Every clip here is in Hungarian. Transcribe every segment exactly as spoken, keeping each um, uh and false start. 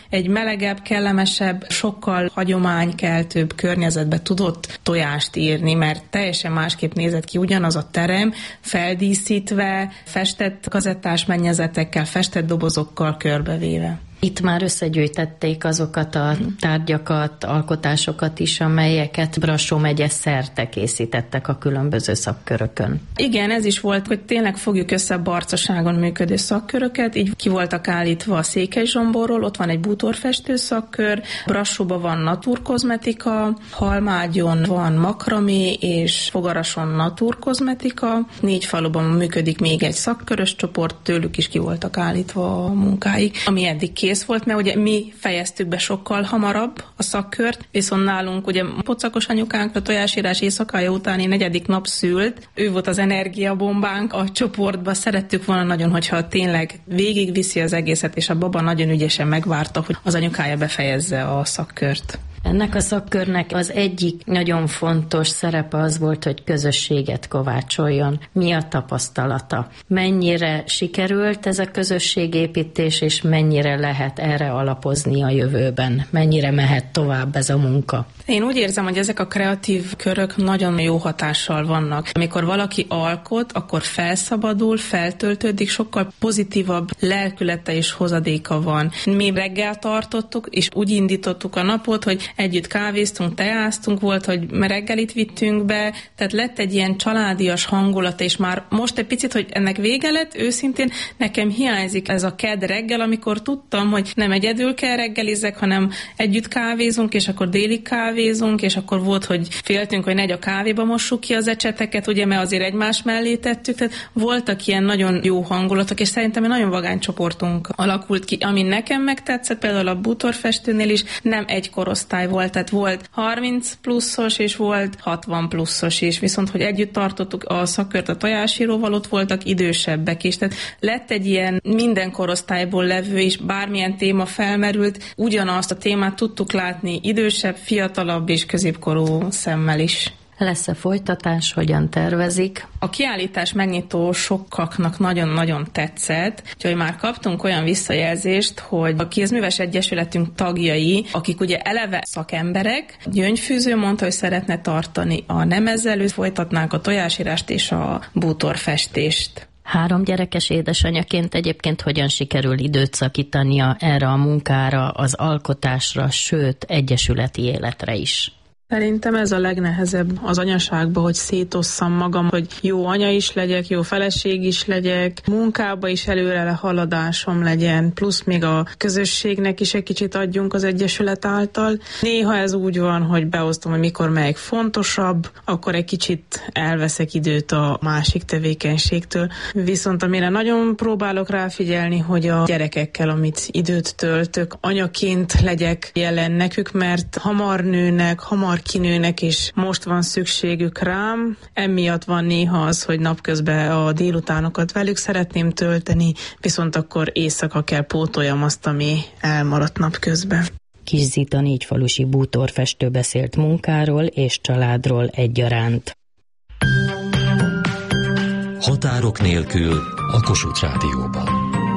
egy melegebb, kellemesebb, sokkal hagyománykeltőbb környezetbe tudott tojást írni, mert teljesen másképp nézett ki ugyanaz a terem, feldíszítve, festett kazettás mennyezetekkel, festett dobozokkal körbevéve. Itt már összegyűjtették azokat a tárgyakat, alkotásokat is, amelyeket Brassó megye szerte készítettek a különböző szakkörökön. Igen, ez is volt, hogy tényleg fogjuk össze a Barcaságon működő szakköröket, így ki voltak állítva a Székelyzsomborról, ott van egy bútorfestő szakkör, Brassóban van naturkozmetika, Halmágyon van makramé, és Fogarason naturkozmetika, négy faluban működik még egy szakkörös csoport, tőlük is ki voltak állítva a munkáik, ami eddig kész volt, mert ugye mi fejeztük be sokkal hamarabb a szakkört, viszont nálunk ugye pocakos anyukánk a tojásírás éjszakája utáni negyedik nap szült, ő volt az energiabombánk a csoportban, szerettük volna nagyon, hogyha tényleg végigviszi az egészet, és a baba nagyon ügyesen megvárta, hogy az anyukája befejezze a szakkört. Ennek a szakkörnek az egyik nagyon fontos szerepe az volt, hogy közösséget kovácsoljon. Mi a tapasztalata? Mennyire sikerült ez a közösségépítés, és mennyire lehet erre alapozni a jövőben? Mennyire mehet tovább ez a munka? Én úgy érzem, hogy ezek a kreatív körök nagyon jó hatással vannak. Amikor valaki alkot, akkor felszabadul, feltöltődik, sokkal pozitívabb lelkülete és hozadéka van. Mi reggel tartottuk, és úgy indítottuk a napot, hogy együtt kávéztunk, teáztunk, volt, hogy reggelit vittünk be, tehát lett egy ilyen családias hangulat, és már most egy picit, hogy ennek vége lett, őszintén nekem hiányzik ez a kedd reggel, amikor tudtam, hogy nem egyedül kell reggelizek, hanem együtt kávézunk, és akkor délig kávézunk, és akkor volt, hogy féltünk, hogy negy a kávéba mossuk ki az ecseteket, ugye, mert azért egymás mellé tettük, tehát voltak ilyen nagyon jó hangulatok, és szerintem egy nagyon vagány csoportunk alakult ki, ami nekem megtetszett, például a bútorfestőnél is nem egy korosztály volt, tehát volt harminc pluszos, és volt hatvan pluszos is, viszont hogy együtt tartottuk a szakkört a tojásíróval, ott voltak idősebbek is, tehát lett egy ilyen minden korosztályból levő, és bármilyen téma felmerült, ugyanazt a témát tudtuk látni idősebb, fiatalabb és középkorú szemmel is. Lesz-e folytatás, hogyan tervezik? A kiállítás megnyitó sokaknak nagyon-nagyon tetszett, úgyhogy már kaptunk olyan visszajelzést, hogy a Kézműves Egyesületünk tagjai, akik ugye eleve szakemberek, Gyöngyfűző mondta, hogy szeretne tartani a nemezelő, folytatnánk a tojásírást és a bútorfestést. Három gyerekes édesanyaként egyébként hogyan sikerül időt szakítania erre a munkára, az alkotásra, sőt, egyesületi életre is? Szerintem ez a legnehezebb az anyaságban, hogy szétosszam magam, hogy jó anya is legyek, jó feleség is legyek, munkába is előre haladásom legyen, plusz még a közösségnek is egy kicsit adjunk az egyesület által. Néha ez úgy van, hogy beosztom, hogy mikor melyik fontosabb, akkor egy kicsit elveszek időt a másik tevékenységtől. Viszont amire nagyon próbálok ráfigyelni, hogy a gyerekekkel, amit időt töltök, anyaként legyek jelen nekük, mert hamar nőnek, hamar kinőnek, és most van szükségük rám. Emiatt van néha az, hogy napközben a délutánokat velük szeretném tölteni, viszont akkor éjszaka kell pótoljam azt, ami elmaradt napközben. Kis Zita négyfalusi bútorfestő beszélt munkáról és családról egyaránt. Határok nélkül a Kossuth Rádióban.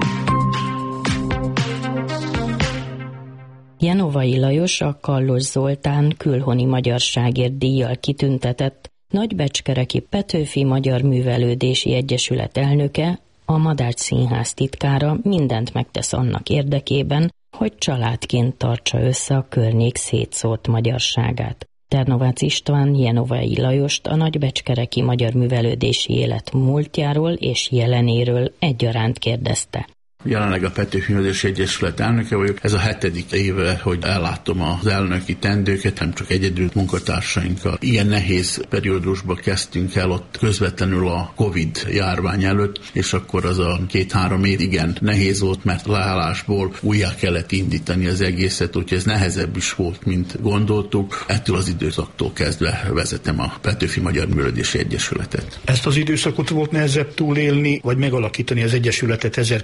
Jenovai Lajos, a Kallos Zoltán külhoni magyarságért díjjal kitüntetett Nagybecskereki Petőfi Magyar Művelődési Egyesület elnöke, a Madách Színház titkára mindent megtesz annak érdekében, hogy családként tartsa össze a környék szétszórt magyarságát. Ternovácz István Jenovai Lajost a Nagybecskereki Magyar Művelődési Élet múltjáról és jelenéről egyaránt kérdezte. Jelenleg a Petőfi Művelődési Egyesület elnöke vagyok. Ez a hetedik éve, hogy ellátom az elnöki teendőket, nem csak egyedül munkatársainkkal. Ilyen nehéz periódusba kezdtünk el ott közvetlenül a Covid járvány előtt, és akkor az a két-három év igen nehéz volt, mert leállásból újjá kellett indítani az egészet, úgyhogy ez nehezebb is volt, mint gondoltuk. Ettől az időszaktól kezdve vezetem a Petőfi Magyar Művelődési Egyesületet. Ezt az időszakot volt nehezebb túlélni, vagy megalakítani az egyesületet ezerkilencszáz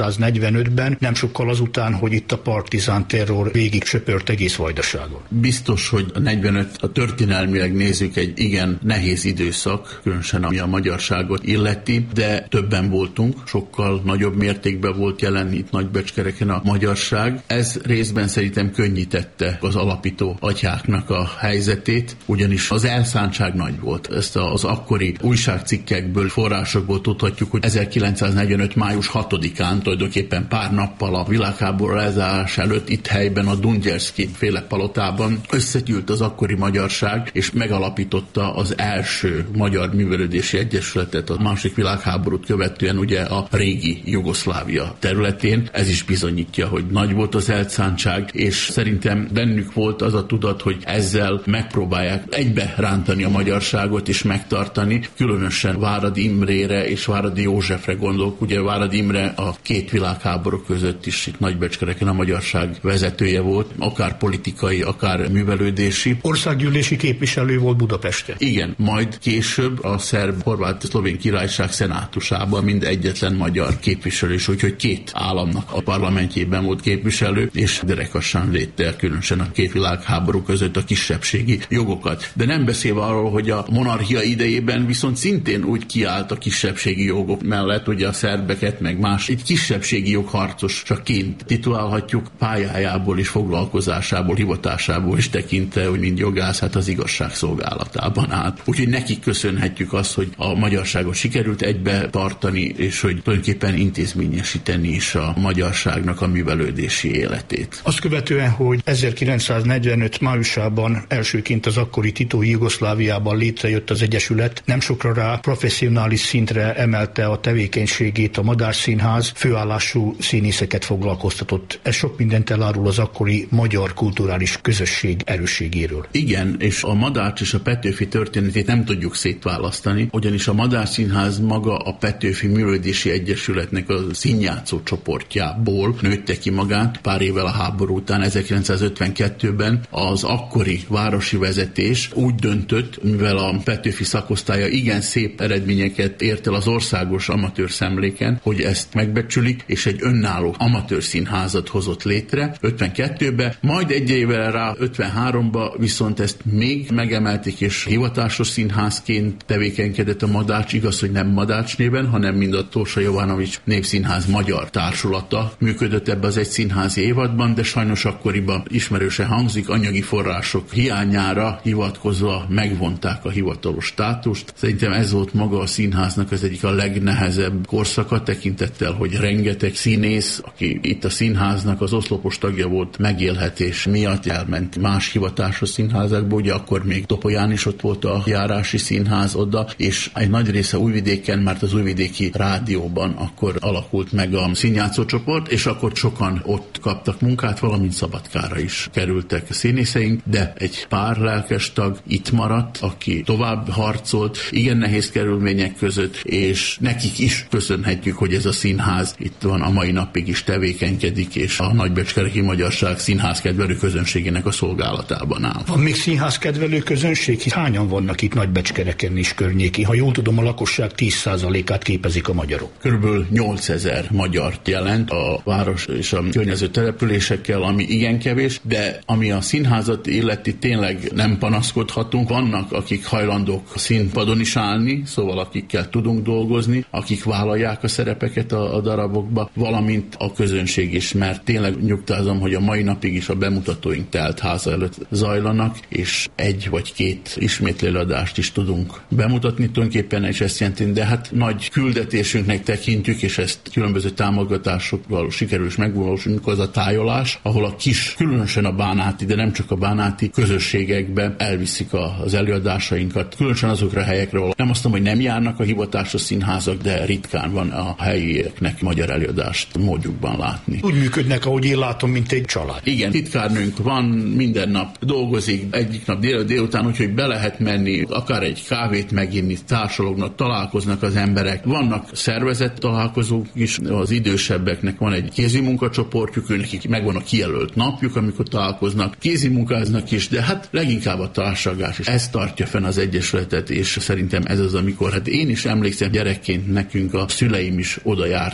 ezerkilencszáznegyvenötben, nem sokkal azután, hogy itt a partizán terror végig söpört egész Vajdaságon. Biztos, hogy a negyvenöt, a történelmileg nézzük, egy igen nehéz időszak, különösen ami a magyarságot illeti, de többen voltunk, sokkal nagyobb mértékben volt jelen itt Nagybecskereken a magyarság. Ez részben szerintem könnyítette az alapító atyáknak a helyzetét, ugyanis az elszántság nagy volt. Ezt az akkori újságcikkekből, forrásokból tudhatjuk, hogy ezerkilencszáznegyvenöt. május hatodikán, tulajdonképpen pár nappal a világháború lezárás előtt itt helyben a Dungyerszki féle palotában összegyűlt az akkori magyarság, és megalapította az első Magyar Művelődési Egyesületet a második világháborút követően ugye a régi Jugoszlávia területén. Ez is bizonyítja, hogy nagy volt az elszántság, és szerintem bennük volt az a tudat, hogy ezzel megpróbálják egybe rántani a magyarságot és megtartani, különösen Váradi Imrére és Váradi Józsefre gondolok. Ugye Váradi Imre a két világháború között is itt Nagybecskereken a magyarság vezetője volt, akár politikai, akár művelődési. Országgyűlési képviselő volt Budapesten. Igen, majd később a szerb-horvát-szlovén királyság szenátusában mind egyetlen magyar képviselő, és úgyhogy két államnak a parlamentjében volt képviselő, és derekassan védte különösen a két világháború között a kisebbségi jogokat. De nem beszélve arról, hogy a monarchia idejében viszont szintén úgy kiállt a kisebbségi jogok mellett, ugye a szerbeket, meg más, egy kisebbségi jogharcosként titulálhatjuk, pályájából és foglalkozásából, hivatásából is tekintve, hogy mind jogász, hát az igazság szolgálatában állt. Úgyhogy nekik köszönhetjük azt, hogy a magyarságot sikerült egybe tartani, és hogy tulajdonképpen intézményesíteni is a magyarságnak a művelődési életét. Azt követően, hogy ezerkilencszáznegyvenöt. májusában elsőként az akkori titói Jugoszláviában létrejött az Egyesület, nem sokra rá professzionális szintre emelte a tevékenységét a Madách Színház, főállású színészeket foglalkoztatott. Ez sok mindent elárul az akkori magyar kulturális közösség erősségéről. Igen, és a Madách és a Petőfi történetét nem tudjuk szétválasztani, ugyanis a Madách Színház maga a Petőfi Művelődési Egyesületnek a színjátszó csoportjából nőtte ki magát. Pár évvel a háború után, ezerkilencszázötvenkettőben az akkori városi vezetés úgy döntött, mivel a Petőfi szakosztálya igen szép eredményeket ért el az országos amatőr szemléken, hogy ezt megbecsülik, és egy önálló amatőr színházat hozott létre ötvenkettőben, majd egy évvel rá ötvenháromban viszont ezt még megemelték, és hivatásos színházként tevékenykedett a Madách, igaz, hogy nem Madách néven, hanem mind a Tósa Jovanovics Népszínház magyar társulata működött ebbe az egy színházi évadban, de sajnos akkoriban ismerősen hangzik, anyagi források hiányára hivatkozva megvonták a hivatalos státust. Szerintem ez volt maga a színháznak az egyik a legnehezebb korszaka, tekintettel, hogy rengeteg színész, aki itt a színháznak az oszlopos tagja volt, megélhetés miatt elment más hivatásos színházakba, ugye akkor még Topolyán is ott volt a járási színház oda, és egy nagy része Újvidéken, mert az újvidéki rádióban akkor alakult meg a színjátszócsoport, és akkor sokan ott kaptak munkát, valamint Szabadkára is kerültek a színészeink, de egy pár lelkes tag itt maradt, aki tovább harcolt, igen nehéz körülmények között, és nekik is köszönhetjük, hogy ez a színház itt van, a mai napig is tevékenykedik, és a nagybecskereki magyarság színházkedvelő közönségének a szolgálatában áll. Van még színházkedvelő közönség? Hányan vannak itt Nagybecskereken és környéki? Ha jól tudom, a lakosság tíz százalékát képezik a magyarok. Körülbelül nyolcezer magyart jelent a város és a környező településekkel, ami igen kevés, de ami a színházat illeti, tényleg nem panaszkodhatunk. Vannak, akik hajlandók a színpadon is állni, szóval akikkel tudunk dolgozni, akik vállalják a szerepeket a, a darabokba, valamint a közönség is, mert tényleg nyugtázom, hogy a mai napig is a bemutatóink telt háza előtt zajlanak, és egy vagy két ismétlőadást is tudunk bemutatni tulajdonképpen, és ezt jelenti, de hát nagy küldetésünknek tekintjük, és ezt különböző támogatásokkal sikerül is megvalósulni, az a tájolás, ahol a kis, különösen a bánáti, de nem csak a bánáti közösségekbe elviszik az előadásainkat, különösen azokra a helyekre, ahol nem azt mondom, hogy nem járnak a hivatásos színházak, de ritkán van a helyieknek magyar előadást módjukban látni. Úgy működnek, ahogy én látom, mint egy család. Igen, titkárnőnk van, minden nap dolgozik, egyik nap dél, délután, úgyhogy be lehet menni, akár egy kávét meginni, társalognak, találkoznak az emberek. Vannak szervezett találkozók is, az idősebbeknek van egy kézi munkacsoportjuk, nekik megvan a kijelölt napjuk, amikor találkoznak, kézi munkáznak is, de hát leginkább a társadalás is. Ez tartja fenn az Egyesületet, és szerintem ez az, amikor, hát én is emlékszem gyerekként, nekünk a szüleim is oda jártak, szóval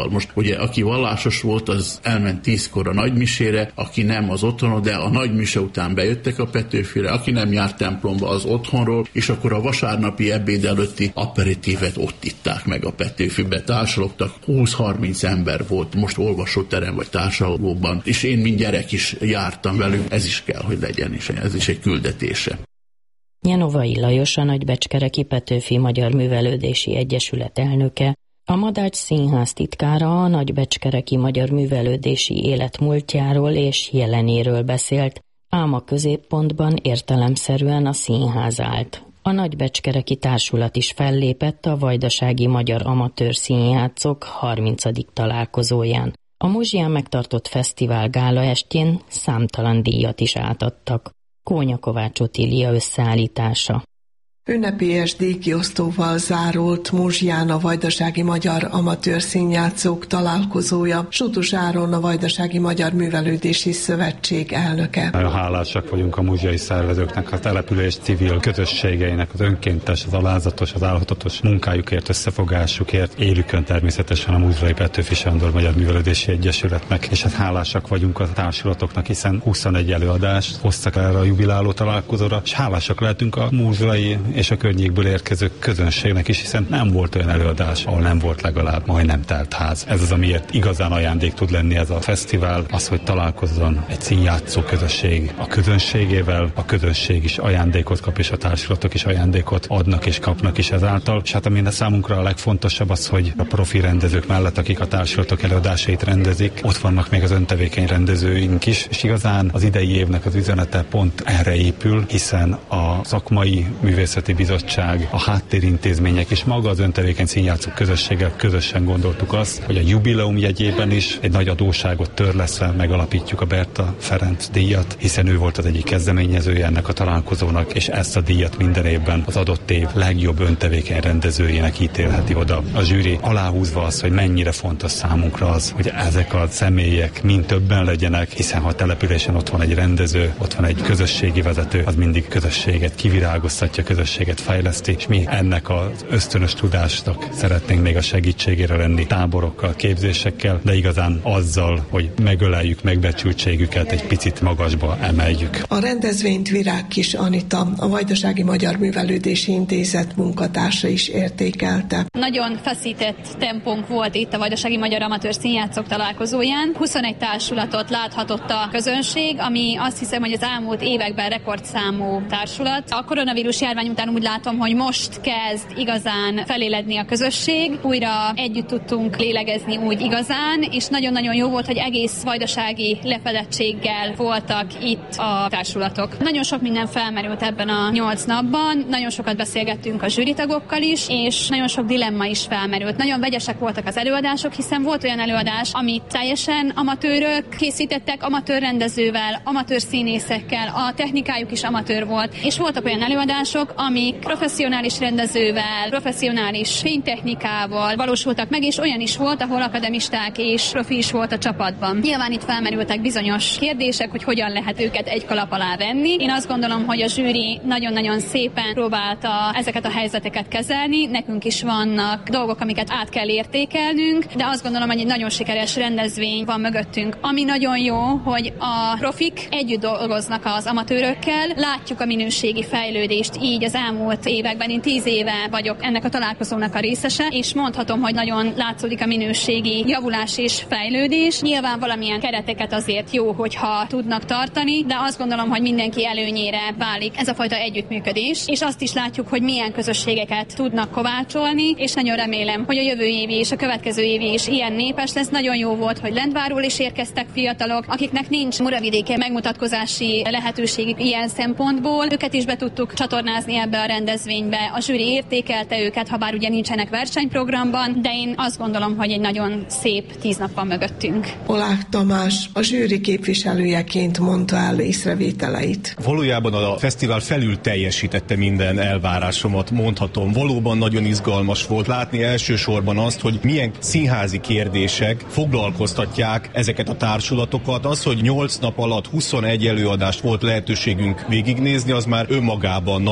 vallással. Most ugye aki vallásos volt, az elment tízkor a nagymisére, aki nem, az otthon, de a nagymise után bejöttek a Petőfire, aki nem járt templomba, az otthonról, és akkor a vasárnapi ebéd előtti aperitívet ott itták meg a Petőfibe. Társalogtak, húsz-harminc ember volt most olvasóterem vagy társalgóban, és én mint gyerek is jártam velük, ez is kell, hogy legyen, és ez is egy küldetése. Nyenovai Lajos, a Nagybecskereki Petőfi Magyar Művelődési Egyesület elnöke, a Madách Színház titkára a Nagybecskereki Magyar Művelődési élet múltjáról és jelenéről beszélt, ám a középpontban értelemszerűen a színház állt. A Nagybecskereki Társulat is fellépett a Vajdasági Magyar Amatőr Színjátszók harmincadik találkozóján. A Muzsján megtartott fesztivál gála estjén számtalan díjat is átadtak. Kónya Kovács Otília összeállítása. Ünnepélyes díjkiosztóval zárult Muzsján a Vajdasági Magyar Amatőr Színjátszók találkozója. Sutus Áron, a Vajdasági Magyar Művelődési Szövetség elnöke. Nagyon hálásak vagyunk a muzsiai szervezőknek, a település civil közösségeinek, az önkéntes, az alázatos, az álhatatos munkájukért, összefogásukért, élükön természetesen a Muzsai Petőfi Sándor Magyar Művelődési Egyesületnek, és hát hálásak vagyunk a társulatoknak, hiszen huszonegy előadást hoztak erre a jubiláló találkozóra, és hálásak lehetünk a muzsai és a környékből érkező közönségnek is, hiszen nem volt olyan előadás, ahol nem volt legalább majdnem telt ház. Ez az, amiért igazán ajándék tud lenni ez a fesztivál, az, hogy találkozzon egy színjátszó közösség a közönségével, a közönség is ajándékot kap, és a társulatok is ajándékot adnak és kapnak is ezáltal. És hát ami számunkra a legfontosabb az, hogy a profi rendezők mellett, akik a társulatok előadásait rendezik, ott vannak még az öntevékeny rendezőink is, és igazán az idei évnek az üzenete pont erre épül, hiszen a szakmai művészeti bizottság, a háttérintézmények és maga az öntevékeny színjátszók közösséggel közösen gondoltuk azt, hogy a jubileum jegyében is egy nagy adósságot törleszve megalapítjuk a Berta Ferenc díjat, hiszen ő volt az egyik kezdeményezője ennek a találkozónak, és ezt a díjat minden évben az adott év legjobb öntevékeny rendezőjének ítélheti oda a zsűri, aláhúzva azt, hogy mennyire fontos számunkra az, hogy ezek a személyek mind többen legyenek, hiszen ha a településen ott van egy rendező, ott van egy közösségi vezető, az mindig közösséget kivirágoztatja, közösséget fejleszti, és mi ennek az ösztönös tudásnak szeretnénk még a segítségére lenni táborokkal, képzésekkel, de igazán azzal, hogy megöleljük megbecsültségüket, egy picit magasba emeljük. A rendezvényt Virág Kis Anita, a Vajdasági Magyar Művelődési Intézet munkatársa is értékelte. Nagyon feszített tempónk volt itt a Vajdasági Magyar Amatőr Színjátszók találkozóján. huszonegy társulatot láthatott a közönség, ami azt hiszem, hogy az elmúlt években rekordszámú társulat. A koronavírus járvány után úgy látom, hogy most kezd igazán feléledni a közösség. Újra együtt tudtunk lélegezni úgy igazán, és nagyon-nagyon jó volt, hogy egész vajdasági lefedettséggel voltak itt a társulatok. Nagyon sok minden felmerült ebben a nyolc napban, nagyon sokat beszélgettünk a zsűritagokkal is, és nagyon sok dilemma is felmerült. Nagyon vegyesek voltak az előadások, hiszen volt olyan előadás, amit teljesen amatőrök készítettek, amatőr rendezővel, amatőr színészekkel, a technikájuk is amatőr volt, és voltak olyan előadások, amik professzionális rendezővel, professzionális fénytechnikával valósultak meg, és olyan is volt, ahol akademisták és profi is volt a csapatban. Nyilván itt felmerültek bizonyos kérdések, hogy hogyan lehet őket egy kalap alá venni. Én azt gondolom, hogy a zsűri nagyon-nagyon szépen próbálta ezeket a helyzeteket kezelni. Nekünk is vannak dolgok, amiket át kell értékelnünk, de azt gondolom, hogy egy nagyon sikeres rendezvény van mögöttünk. Ami nagyon jó, hogy a profik együtt dolgoznak az amatőrökkel, látjuk a minőségi fejlődést így az elmúlt években. Én tíz éve vagyok ennek a találkozónak a részese, és mondhatom, hogy nagyon látszódik a minőségi javulás és fejlődés. Nyilván valamilyen kereteket azért jó, hogyha tudnak tartani, de azt gondolom, hogy mindenki előnyére válik ez a fajta együttműködés, és azt is látjuk, hogy milyen közösségeket tudnak kovácsolni, és nagyon remélem, hogy a jövő évi és a következő évi is ilyen népes lesz. Nagyon jó volt, hogy Lendvárról is érkeztek fiatalok, akiknek nincs Muravidéken megmutatkozási lehetőségük ilyen szempontból. Őket is be tudtuk csatornázni ebbe a rendezvénybe. A zsűri értékelte őket, ha bár ugye nincsenek versenyprogramban, de én azt gondolom, hogy egy nagyon szép tíz nap van mögöttünk. Polák Tamás a zsűri képviselőjeként mondta el észrevételeit. Valójában a fesztivál felül teljesítette minden elvárásomat, mondhatom. Valóban nagyon izgalmas volt látni elsősorban azt, hogy milyen színházi kérdések foglalkoztatják ezeket a társulatokat. Az, hogy nyolc nap alatt huszonegy előadást volt lehetőségünk végignézni, az már önmagában nagy szó,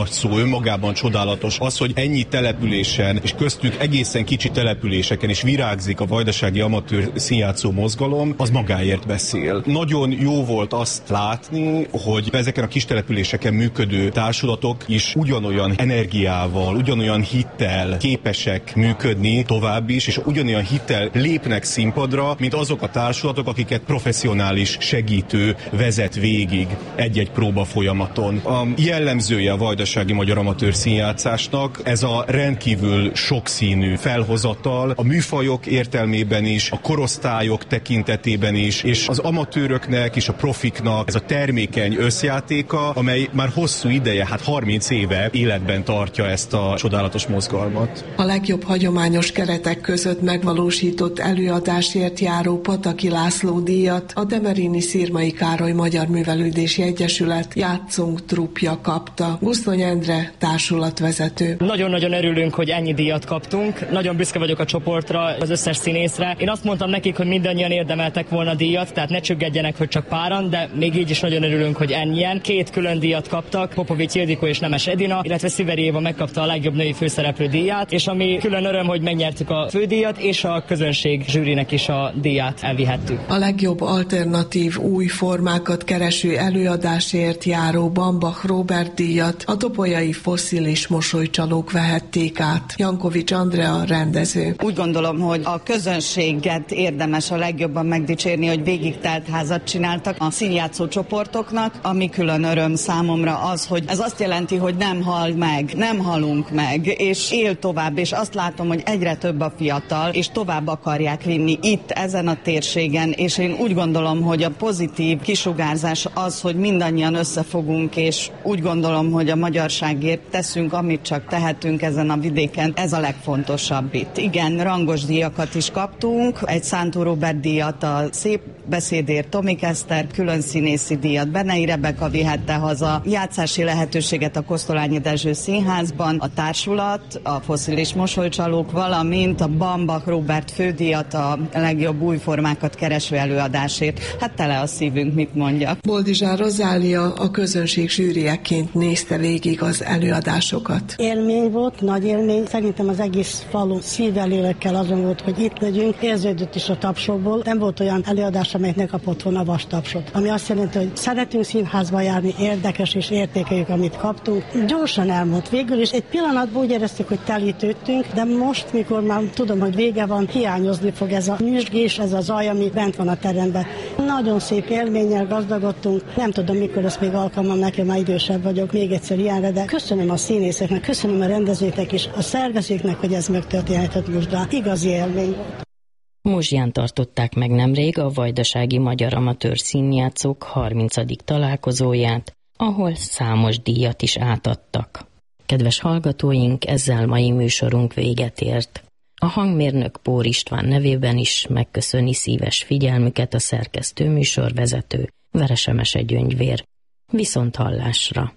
önmagában csodálatos. Az, hogy ennyi településen, és köztük egészen kicsi településeken is virágzik a vajdasági amatőr színjátszó mozgalom, az magáért beszél. Nagyon jó volt azt látni, hogy ezeken a kis településeken működő társulatok is ugyanolyan energiával, ugyanolyan hittel képesek működni tovább is, és ugyanolyan hittel lépnek színpadra, mint azok a társulatok, akiket professzionális segítő vezet végig egy-egy próba folyamaton. A jellemzője a vajdasági magyar amatőr színjátszásnak ez a rendkívül sokszínű felhozatal, a műfajok értelmében is, a korosztályok tekintetében is, és az amatőröknek és a profiknak ez a termékeny összjátéka, amely már hosszú ideje, hát harminc éve életben tartja ezt a csodálatos mozgalmat. A legjobb hagyományos keretek között megvalósított előadásért járó Pataki László díjat a Demerini Szirmai Károly Magyar Művelődési Egyesület játszunk trupja kapta. Gusztony Endre társulatvezető. Nagyon-nagyon örülünk, hogy ennyi díjat kaptunk. Nagyon büszke vagyok a csoportra, az összes színészre. Én azt mondtam nekik, hogy mindannyian érdemeltek volna díjat, tehát ne csüggedjenek, hogy csak páran, de még így is nagyon örülünk, hogy ennyien. Két külön díjat kaptak, Popovics Ildikó és Nemes Edina, illetve Sziveri Éva megkapta a legjobb női főszereplő díját, és ami külön öröm, hogy megnyertük a fődíjat, és a közönség zsűrinek is a díját elvihettük. A legjobb alternatív új formákat kereső előadásért járó Bambach Róbert díjat a topolyai fosszilis mosolycsalók vehették át. Jankovics Andrea rendező. Úgy gondolom, hogy a közönséget érdemes a legjobban megdicsérni, hogy végig telt házat csináltak a színjátszó csoportoknak, ami külön öröm számomra az, hogy ez azt jelenti, hogy nem hal meg, nem halunk meg, és él tovább, és azt látom, hogy egyre több a fiatal, és tovább akarják vinni itt, ezen a térségen, és én úgy gondolom, hogy a pozitív kisugárzás az, hogy mindannyian összefogunk, és úgy gondolom, hogy a magyarságért teszünk, amit csak tehetünk ezen a vidéken, ez a legfontosabb itt. Igen, rangos díjakat is kaptunk, egy Szántó Róbert díjat a szép beszédért Tomik Eszter, külön színészi díjat Benei Rebeka vihette haza, játszási lehetőséget a Kosztolányi Dezső Színházban, a társulat, a fosszilis mosolycsalók, valamint a Bambach Róbert fődíjat a legjobb új formákat kereső előadásért. Hát tele a szívünk, mit mondjak. Boldizsár Rozália a közönség zsűrieként nézte végig az előadásokat. Élmény volt, nagy élmény. Szerintem az egész falu szívvel, lélekkel azon volt, hogy itt legyünk. Érződött is a tapsokból. Nem volt olyan előadás, amelyik ne kapott volna vastapsot. Ami azt jelenti, hogy szeretünk színházba járni, érdekes és értékeljük, amit kaptunk. Gyorsan elmúlt végül, és egy pillanatban úgy éreztük, hogy telítődtünk, de most, mikor már tudom, hogy vége van, hiányozni fog ez a nyüzsgés, ez a zaj, ami bent van a teremben. Nagyon szép élménnyel gazdagodtunk. Nem tudom, mikor lesz még alkalmam, nekem már idősebb vagyok még egyszer ilyenre, de köszönöm a színészeknek, köszönöm a rendezőknek és a szervezőknek, hogy ez megtörténhetett most rá. Igazi élmény volt. Muzsján tartották meg nemrég a vajdasági magyar amatőr színjátszók harmincadik találkozóját, ahol számos díjat is átadtak. Kedves hallgatóink, ezzel mai műsorunk véget ért. A hangmérnök Pór István nevében is megköszöni szíves figyelmüket a szerkesztő műsorvezető Veresemese Gyöngyvér. Viszont hallásra!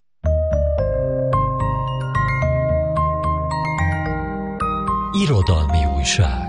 Irodalmi újság.